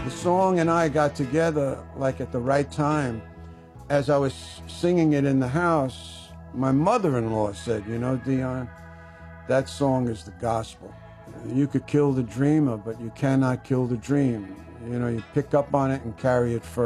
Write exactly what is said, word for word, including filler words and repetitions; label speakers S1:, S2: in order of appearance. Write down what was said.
S1: The song and I got together like at the right time. As I was singing it in the house, my mother-in-law said, you know, Dion, that song is the gospel. You could kill the dreamer, but you cannot kill the dream. You know, you pick up on it and carry it further.